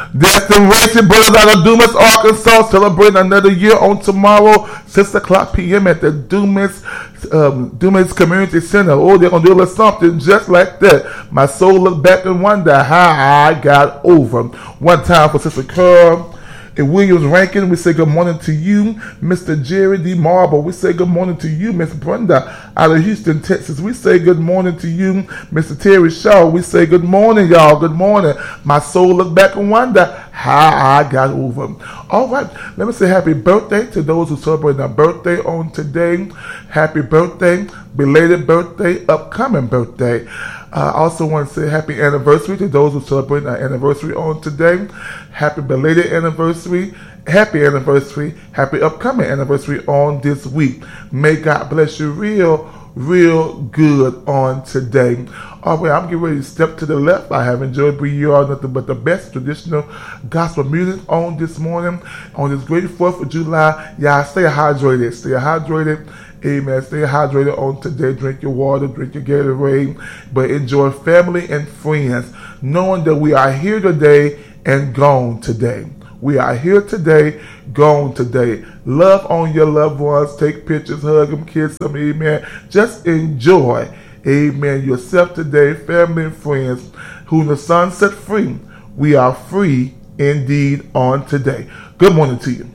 Destin Racing Brothers out of Dumas, Arkansas, celebrating another year on tomorrow, 6 o'clock p.m. at the Dumas Community Center. Oh, they're going to do a little something just like that. My soul looked back and wonder how I got over. One time for Sister Carl in Williams Rankin, we say good morning to you. Mr. Jerry D. Marble, we say good morning to you. Miss Brenda out of Houston, Texas, we say good morning to you. Mr. Terry Shaw, we say good morning, y'all. Good morning. My soul look back and wonder how I got over. All right, let me say happy birthday to those who celebrate their birthday on today. Happy birthday, belated birthday, upcoming birthday. I also want to say happy anniversary to those who celebrate our anniversary on today. Happy belated anniversary, happy anniversary, happy upcoming anniversary on this week. May God bless you real good on today. All right, I'm getting ready to step to the left. I have enjoyed bringing you all nothing but the best traditional gospel music on this morning, on this great 4th of July. Y'all stay hydrated. Stay hydrated. Amen. Stay hydrated on today. Drink your water, drink your Gatorade, but enjoy family and friends, knowing that we are here today and gone today. We are here today, gone today. Love on your loved ones. Take pictures, hug them, kiss them. Amen. Just enjoy, amen, yourself today, family and friends. Whom the Son set free, we are free indeed on today. Good morning to you.